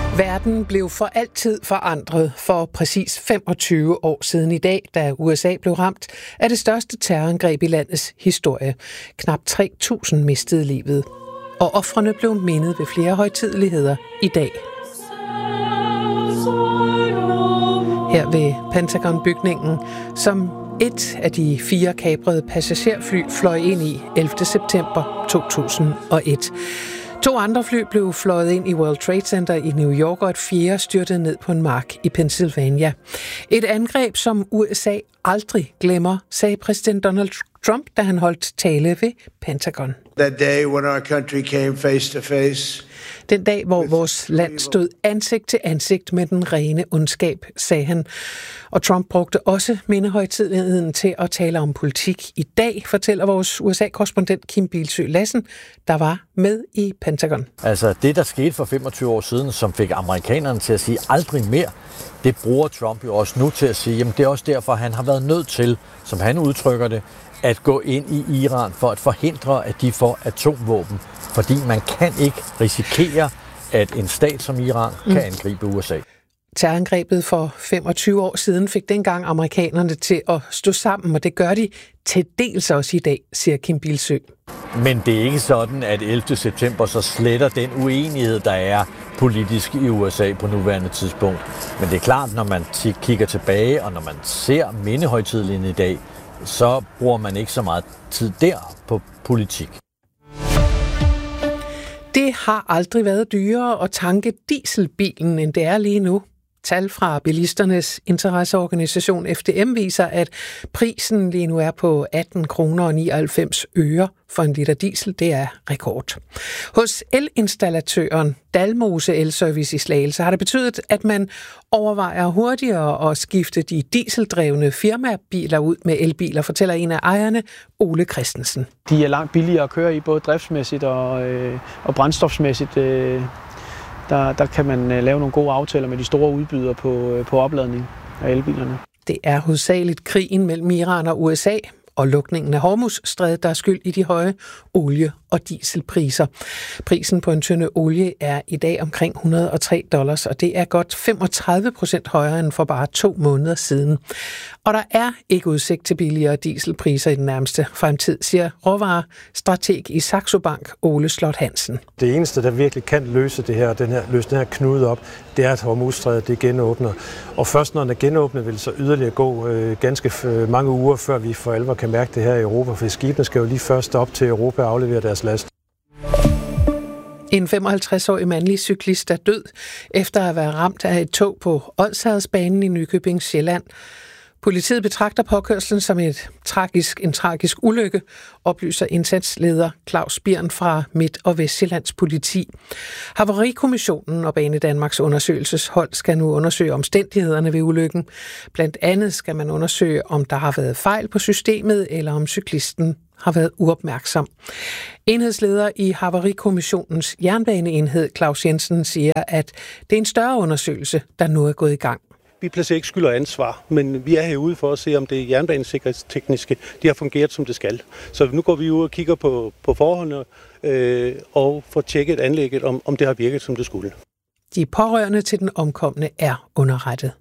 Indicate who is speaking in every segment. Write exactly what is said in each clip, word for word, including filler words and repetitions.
Speaker 1: Verden blev for altid forandret for præcis femogtyve år siden i dag, da U S A blev ramt af det største terrorangreb i landets historie. Knap tre tusind mistede livet, og ofrene blev mindet ved flere højtideligheder i dag. Her ved Pentagon-bygningen, som et af de fire kaprede passagerfly fløj ind i ellevte september to tusind og et. To andre fly blev fløjet ind i World Trade Center i New York, og et fjerde styrtede ned på en mark i Pennsylvania. Et angreb, som U S A aldrig glemmer, sagde præsident Donald Trump, da han holdt tale ved Pentagon.
Speaker 2: That day when our country came face to face.
Speaker 1: Den dag, hvor vores land stod ansigt til ansigt med den rene ondskab, sagde han. Og Trump brugte også mindehøjtideligheden til at tale om politik. I dag fortæller vores U S A-korrespondent Kim Bildsøe Lassen, der var med i Pentagon.
Speaker 3: Altså det, der skete for femogtyve år siden, som fik amerikanerne til at sige aldrig mere, det bruger Trump jo også nu til at sige, jamen det er også derfor, han har været nødt til, som han udtrykker det, at gå ind i Iran for at forhindre, at de får atomvåben. Fordi man kan ikke risikere, at en stat som Iran kan angribe U S A.
Speaker 1: Terrorangrebet for femogtyve år siden fik dengang amerikanerne til at stå sammen, og det gør de til dels også i dag, siger Kim Bildsøe.
Speaker 3: Men det er ikke sådan, at ellevte september så sletter den uenighed, der er politisk i U S A på nuværende tidspunkt. Men det er klart, når man t- kigger tilbage, og når man ser mindehøjtideligheden i dag, så bruger man ikke så meget tid der på politik.
Speaker 1: Det har aldrig været dyrere at tanke dieselbilen, end det er lige nu. Tal fra bilisternes interesseorganisation F D M viser, at prisen lige nu er på atten kroner og nioghalvfems øre for en liter diesel. Det er rekord. Hos elinstallatøren Dalmose Elservice i Slagelse har det betydet, at man overvejer hurtigere at skifte de dieseldrevne firmabiler ud med elbiler, fortæller en af ejerne, Ole Christensen.
Speaker 4: De er langt billigere at køre i, både driftsmæssigt og, øh, og brændstofsmæssigt. Øh. Der, der kan man lave nogle gode aftaler med de store udbydere på, på opladning af elbilerne.
Speaker 1: Det er hovedsageligt krigen mellem Iran og U S A og lukningen af Hormuzstrædet, der er skyld i de høje olie- og dieselpriser. Prisen på en tønde olie er i dag omkring et hundrede og tre dollars, og det er godt femogtredive procent højere end for bare to måneder siden. Og der er ikke udsigt til billigere dieselpriser i den nærmeste fremtid, siger råvarestrateg i Saxo Bank, Ole Slot Hansen.
Speaker 5: Det eneste, der virkelig kan løse det her, den her, løse den her knude op, det er, at Hormuzstrædet det genåbner. Og først når den er genåbnet, vil så yderligere gå øh, ganske mange uger, før vi for alvor kan mærke det her i Europa, for skibene skal jo lige først op til Europa og aflevere deres last.
Speaker 1: En femoghalvtreds-årig mandlig cyklist er død efter at være ramt af et tog på Odsherredsbanen i Nykøbing Sjælland. Politiet betragter påkørslen som et tragisk, en tragisk ulykke, oplyser indsatsleder Claus Birn fra Midt- og Vestsjællands politi. Havarikommissionen og Banedanmarks undersøgelseshold skal nu undersøge omstændighederne ved ulykken. Blandt andet skal man undersøge, om der har været fejl på systemet, eller om cyklisten har været uopmærksom. Enhedsleder i Havarikommissionens jernbaneenhed, Claus Jensen, siger, at det er en større undersøgelse, der nu er gået i gang.
Speaker 6: Vi placerer ikke skyld og ansvar, men vi er herude for at se, om det jernbanesikkerhedstekniske de har fungeret, som det skal. Så nu går vi ud og kigger på, på forholdene øh, og får tjekket anlægget, om, om det har virket, som det skulle.
Speaker 1: De pårørende til den omkomne er underrettet.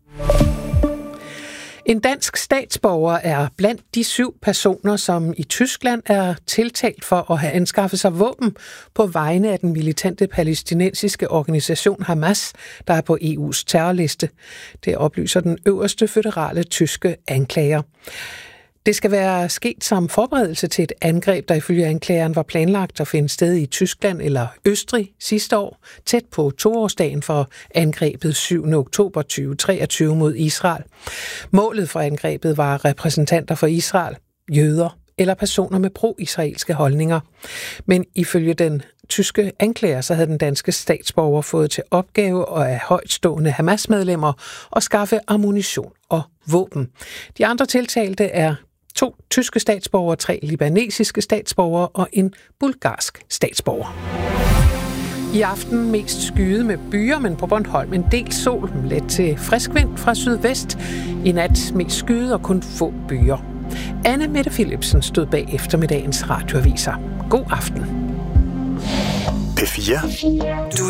Speaker 1: En dansk statsborger er blandt de syv personer, som i Tyskland er tiltalt for at have anskaffet sig våben på vegne af den militante palæstinensiske organisation Hamas, der er på E U's terrorliste. Det oplyser den øverste føderale tyske anklager. Det skal være sket som forberedelse til et angreb, der ifølge anklageren var planlagt at finde sted i Tyskland eller Østrig sidste år, tæt på toårsdagen for angrebet syvende oktober to tusind og treogtyve mod Israel. Målet for angrebet var repræsentanter for Israel, jøder eller personer med pro-israelske holdninger. Men ifølge den tyske anklager, så havde den danske statsborger fået til opgave af højtstående Hamas-medlemmer at skaffe ammunition og våben. De andre tiltalte er to tyske statsborgere, tre libanesiske statsborgere og en bulgarsk statsborger. I aften mest skyet med byer, men på Bornholm en del sol, let til frisk vind fra sydvest. I nat mest skyet og kun få byer. Anne Mette Philipsen stod bag eftermiddagens radioaviser. God aften.
Speaker 7: P fire.